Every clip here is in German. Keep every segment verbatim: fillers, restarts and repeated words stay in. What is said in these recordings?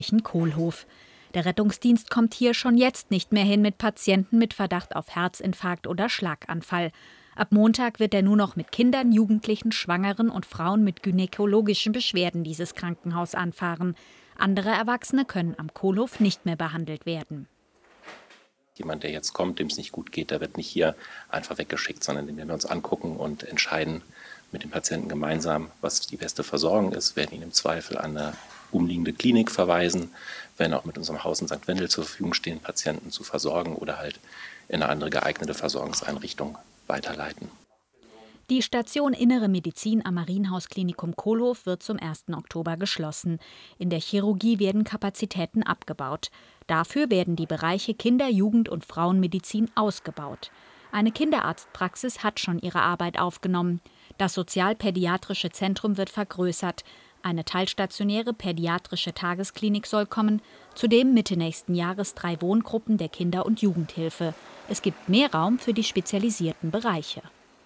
Kohlhof. Der Rettungsdienst kommt hier schon jetzt nicht mehr hin mit Patienten mit Verdacht auf Herzinfarkt oder Schlaganfall. Ab Montag wird er nur noch mit Kindern, Jugendlichen, Schwangeren und Frauen mit gynäkologischen Beschwerden dieses Krankenhaus anfahren. Andere Erwachsene können am Kohlhof nicht mehr behandelt werden. Jemand, der jetzt kommt, dem es nicht gut geht, der wird nicht hier einfach weggeschickt, sondern den werden wir uns angucken und entscheiden mit dem Patienten gemeinsam, was die beste Versorgung ist, werden ihn im Zweifel an eine umliegende Klinik verweisen, werden auch mit unserem Haus in Sankt Wendel zur Verfügung stehen, Patienten zu versorgen oder halt in eine andere geeignete Versorgungseinrichtung weiterleiten. Die Station Innere Medizin am Marienhaus-Klinikum Kohlhof wird zum ersten Oktober geschlossen. In der Chirurgie werden Kapazitäten abgebaut. Dafür werden die Bereiche Kinder-, Jugend- und Frauenmedizin ausgebaut. Eine Kinderarztpraxis hat schon ihre Arbeit aufgenommen. Das sozialpädiatrische Zentrum wird vergrößert. Eine teilstationäre pädiatrische Tagesklinik soll kommen. Zudem Mitte nächsten Jahres drei Wohngruppen der Kinder- und Jugendhilfe. Es gibt mehr Raum für die spezialisierten Bereiche.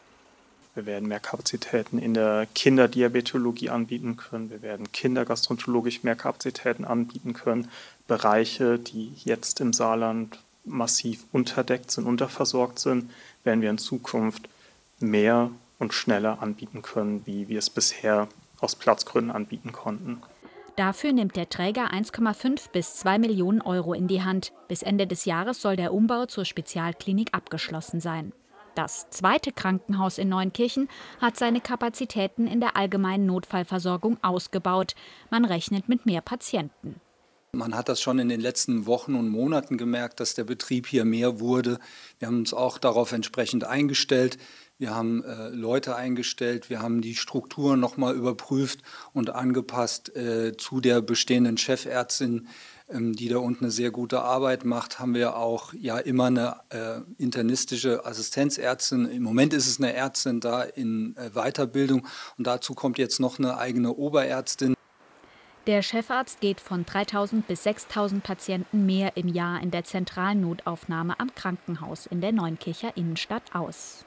Wir werden mehr Kapazitäten in der Kinderdiabetologie anbieten können. Wir werden kindergastroenterologisch mehr Kapazitäten anbieten können. Bereiche, die jetzt im Saarland massiv unterdeckt sind, unterversorgt sind, werden wir in Zukunft mehr und schneller anbieten können, wie wir es bisher aus Platzgründen anbieten konnten. Dafür nimmt der Träger eins Komma fünf bis zwei Millionen Euro in die Hand. Bis Ende des Jahres soll der Umbau zur Spezialklinik abgeschlossen sein. Das zweite Krankenhaus in Neunkirchen hat seine Kapazitäten in der allgemeinen Notfallversorgung ausgebaut. Man rechnet mit mehr Patienten. Man hat das schon in den letzten Wochen und Monaten gemerkt, dass der Betrieb hier mehr wurde. Wir haben uns auch darauf entsprechend eingestellt. Wir haben äh, Leute eingestellt, wir haben die Strukturen noch mal überprüft und angepasst äh, zu der bestehenden Chefärztin, ähm, die da unten eine sehr gute Arbeit macht. Haben wir auch ja immer eine äh, internistische Assistenzärztin. Im Moment ist es eine Ärztin da in äh, Weiterbildung und dazu kommt jetzt noch eine eigene Oberärztin. Der Chefarzt geht von dreitausend bis sechstausend Patienten mehr im Jahr in der zentralen Notaufnahme am Krankenhaus in der Neunkircher Innenstadt aus.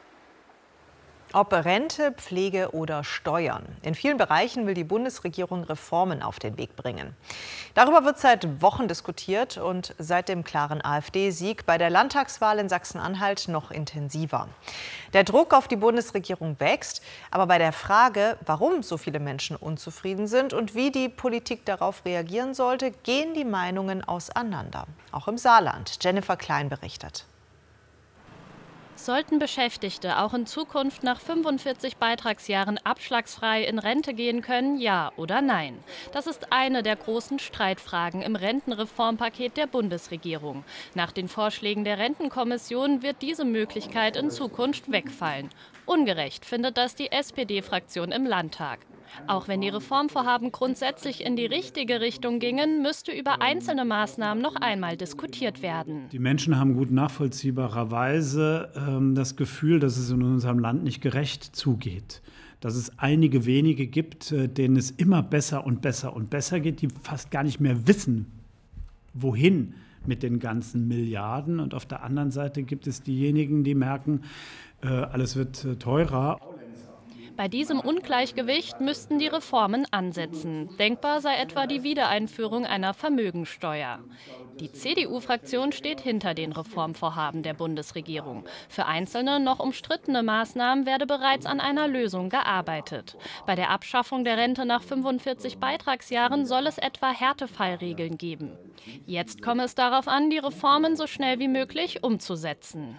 Ob Rente, Pflege oder Steuern. In vielen Bereichen will die Bundesregierung Reformen auf den Weg bringen. Darüber wird seit Wochen diskutiert und seit dem klaren AfD-Sieg bei der Landtagswahl in Sachsen-Anhalt noch intensiver. Der Druck auf die Bundesregierung wächst, aber bei der Frage, warum so viele Menschen unzufrieden sind und wie die Politik darauf reagieren sollte, gehen die Meinungen auseinander. Auch im Saarland. Jennifer Klein berichtet. Sollten Beschäftigte auch in Zukunft nach fünfundvierzig Beitragsjahren abschlagsfrei in Rente gehen können, ja oder nein? Das ist eine der großen Streitfragen im Rentenreformpaket der Bundesregierung. Nach den Vorschlägen der Rentenkommission wird diese Möglichkeit in Zukunft wegfallen. Ungerecht findet das die S P D-Fraktion im Landtag. Auch wenn die Reformvorhaben grundsätzlich in die richtige Richtung gingen, müsste über einzelne Maßnahmen noch einmal diskutiert werden. Die Menschen haben gut nachvollziehbarerweise ähm, das Gefühl, dass es in unserem Land nicht gerecht zugeht. Dass es einige wenige gibt, äh, denen es immer besser und besser und besser geht, die fast gar nicht mehr wissen, wohin mit den ganzen Milliarden. Und auf der anderen Seite gibt es diejenigen, die merken, äh, alles wird äh, teurer. Bei diesem Ungleichgewicht müssten die Reformen ansetzen. Denkbar sei etwa die Wiedereinführung einer Vermögensteuer. Die C D U-Fraktion steht hinter den Reformvorhaben der Bundesregierung. Für einzelne, noch umstrittene Maßnahmen werde bereits an einer Lösung gearbeitet. Bei der Abschaffung der Rente nach fünfundvierzig Beitragsjahren soll es etwa Härtefallregeln geben. Jetzt komme es darauf an, die Reformen so schnell wie möglich umzusetzen.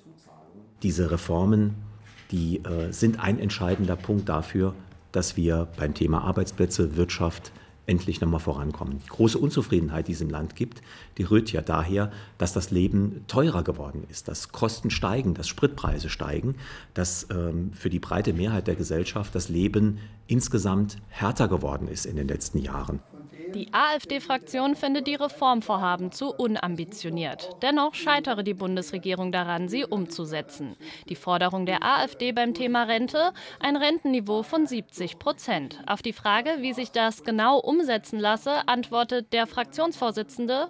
Diese Reformen Die äh, sind ein entscheidender Punkt dafür, dass wir beim Thema Arbeitsplätze, Wirtschaft endlich nochmal vorankommen. Die große Unzufriedenheit, die es im Land gibt, die rührt ja daher, dass das Leben teurer geworden ist, dass Kosten steigen, dass Spritpreise steigen, dass ähm, für die breite Mehrheit der Gesellschaft das Leben insgesamt härter geworden ist in den letzten Jahren. Die AfD-Fraktion findet die Reformvorhaben zu unambitioniert. Dennoch scheitere die Bundesregierung daran, sie umzusetzen. Die Forderung der AfD beim Thema Rente, ein Rentenniveau von siebzig Prozent. Auf die Frage, wie sich das genau umsetzen lasse, antwortet der Fraktionsvorsitzende: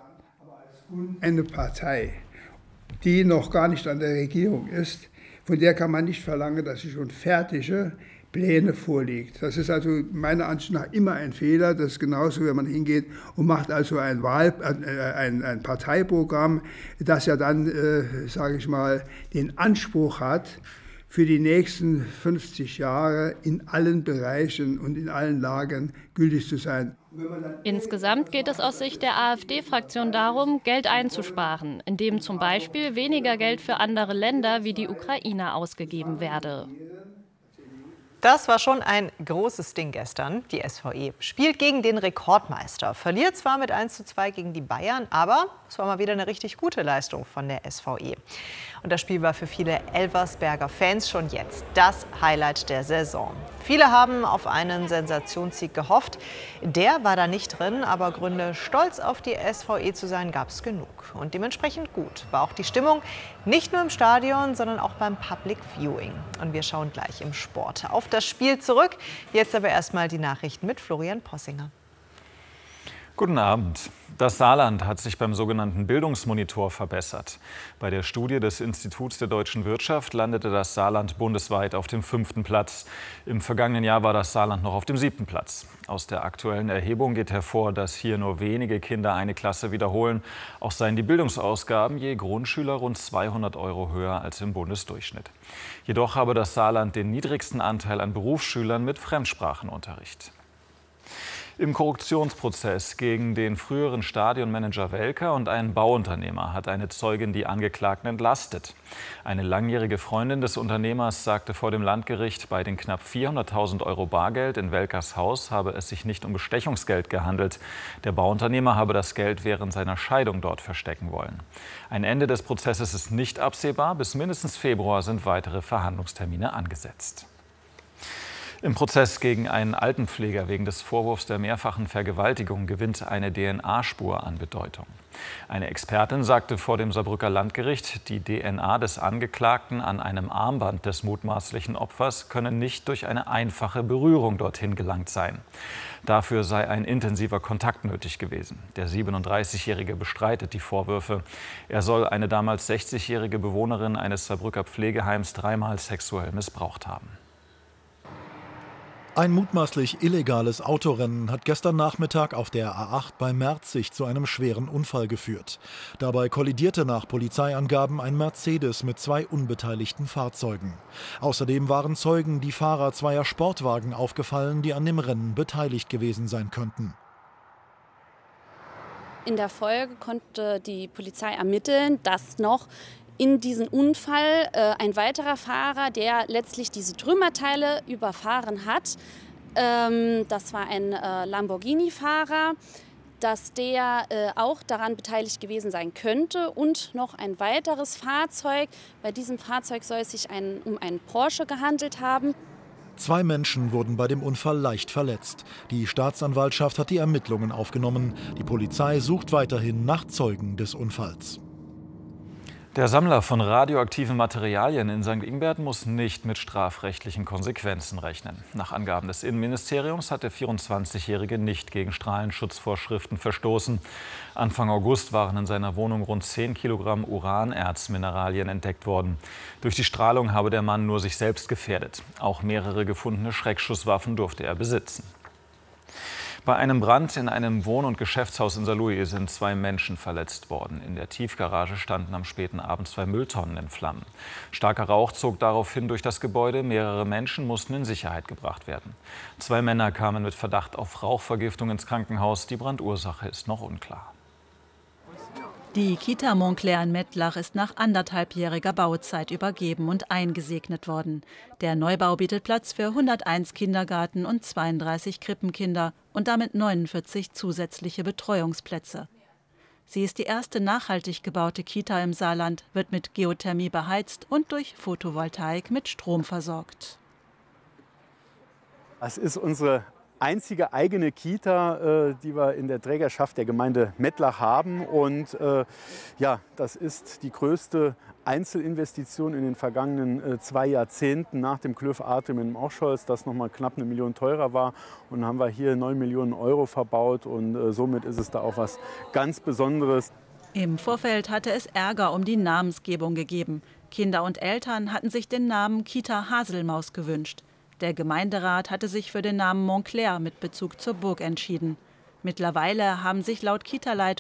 Eine Partei, die noch gar nicht an der Regierung ist, von der kann man nicht verlangen, dass sie schon fertige Pläne vorlegt. Das ist also meiner Ansicht nach immer ein Fehler. Das ist genauso, wenn man hingeht und macht also ein, Wahl, äh, ein, ein Parteiprogramm, das ja dann, äh, sage ich mal, den Anspruch hat, für die nächsten fünfzig Jahre in allen Bereichen und in allen Lagen gültig zu sein. Insgesamt geht es aus Sicht der AfD-Fraktion darum, Geld einzusparen, indem zum Beispiel weniger Geld für andere Länder wie die Ukraine ausgegeben werde. Das war schon ein großes Ding gestern. Die S V E spielt gegen den Rekordmeister, verliert zwar mit eins zu zwei gegen die Bayern, aber es war mal wieder eine richtig gute Leistung von der S V E. Und das Spiel war für viele Elversberger Fans schon jetzt das Highlight der Saison. Viele haben auf einen Sensationssieg gehofft. Der war da nicht drin, aber Gründe, stolz auf die S V E zu sein, gab es genug. Und dementsprechend gut war auch die Stimmung, nicht nur im Stadion, sondern auch beim Public Viewing. Und wir schauen gleich im Sport auf das Spiel zurück. Jetzt aber erstmal die Nachrichten mit Florian Possinger. Guten Abend. Das Saarland hat sich beim sogenannten Bildungsmonitor verbessert. Bei der Studie des Instituts der deutschen Wirtschaft landete das Saarland bundesweit auf dem fünften Platz. Im vergangenen Jahr war das Saarland noch auf dem siebten Platz. Aus der aktuellen Erhebung geht hervor, dass hier nur wenige Kinder eine Klasse wiederholen. Auch seien die Bildungsausgaben je Grundschüler rund zweihundert Euro höher als im Bundesdurchschnitt. Jedoch habe das Saarland den niedrigsten Anteil an Berufsschülern mit Fremdsprachenunterricht. Im Korruptionsprozess gegen den früheren Stadionmanager Welker und einen Bauunternehmer hat eine Zeugin die Angeklagten entlastet. Eine langjährige Freundin des Unternehmers sagte vor dem Landgericht, bei den knapp vierhunderttausend Euro Bargeld in Welkers Haus habe es sich nicht um Bestechungsgeld gehandelt. Der Bauunternehmer habe das Geld während seiner Scheidung dort verstecken wollen. Ein Ende des Prozesses ist nicht absehbar. Bis mindestens Februar sind weitere Verhandlungstermine angesetzt. Im Prozess gegen einen Altenpfleger wegen des Vorwurfs der mehrfachen Vergewaltigung gewinnt eine D N A-Spur an Bedeutung. Eine Expertin sagte vor dem Saarbrücker Landgericht, die D N A des Angeklagten an einem Armband des mutmaßlichen Opfers könne nicht durch eine einfache Berührung dorthin gelangt sein. Dafür sei ein intensiver Kontakt nötig gewesen. Der siebenunddreißigjährige bestreitet die Vorwürfe. Er soll eine damals sechzigjährige Bewohnerin eines Saarbrücker Pflegeheims dreimal sexuell missbraucht haben. Ein mutmaßlich illegales Autorennen hat gestern Nachmittag auf der A acht bei Merzig zu einem schweren Unfall geführt. Dabei kollidierte nach Polizeiangaben ein Mercedes mit zwei unbeteiligten Fahrzeugen. Außerdem waren Zeugen die Fahrer zweier Sportwagen aufgefallen, die an dem Rennen beteiligt gewesen sein könnten. In der Folge konnte die Polizei ermitteln, dass noch in diesen Unfall äh, ein weiterer Fahrer, der letztlich diese Trümmerteile überfahren hat, ähm, das war ein äh, Lamborghini-Fahrer, dass der äh, auch daran beteiligt gewesen sein könnte und noch ein weiteres Fahrzeug. Bei diesem Fahrzeug soll es sich ein, um einen Porsche gehandelt haben. Zwei Menschen wurden bei dem Unfall leicht verletzt. Die Staatsanwaltschaft hat die Ermittlungen aufgenommen. Die Polizei sucht weiterhin nach Zeugen des Unfalls. Der Sammler von radioaktiven Materialien in Sankt Ingbert muss nicht mit strafrechtlichen Konsequenzen rechnen. Nach Angaben des Innenministeriums hat der vierundzwanzigjährige nicht gegen Strahlenschutzvorschriften verstoßen. Anfang August waren in seiner Wohnung rund zehn Kilogramm Uranerzmineralien entdeckt worden. Durch die Strahlung habe der Mann nur sich selbst gefährdet. Auch mehrere gefundene Schreckschusswaffen durfte er besitzen. Bei einem Brand in einem Wohn- und Geschäftshaus in Saarlouis sind zwei Menschen verletzt worden. In der Tiefgarage standen am späten Abend zwei Mülltonnen in Flammen. Starker Rauch zog daraufhin durch das Gebäude. Mehrere Menschen mussten in Sicherheit gebracht werden. Zwei Männer kamen mit Verdacht auf Rauchvergiftung ins Krankenhaus. Die Brandursache ist noch unklar. Die Kita Montclair in Mettlach ist nach anderthalbjähriger Bauzeit übergeben und eingesegnet worden. Der Neubau bietet Platz für hunderteins Kindergarten- und zweiunddreißig Krippenkinder und damit neunundvierzig zusätzliche Betreuungsplätze. Sie ist die erste nachhaltig gebaute Kita im Saarland, wird mit Geothermie beheizt und durch Photovoltaik mit Strom versorgt. Das ist unsere einzige eigene Kita, äh, die wir in der Trägerschaft der Gemeinde Mettlach haben. Und äh, ja, das ist die größte Einzelinvestition in den vergangenen äh, zwei Jahrzehnten nach dem Klöf-Atrium in Ochscholz, das noch mal knapp eine Million teurer war. Und dann haben wir hier neun Millionen Euro verbaut und äh, somit ist es da auch was ganz Besonderes. Im Vorfeld hatte es Ärger um die Namensgebung gegeben. Kinder und Eltern hatten sich den Namen Kita Haselmaus gewünscht. Der Gemeinderat hatte sich für den Namen Montclair mit Bezug zur Burg entschieden. Mittlerweile haben sich laut Kita-Leitung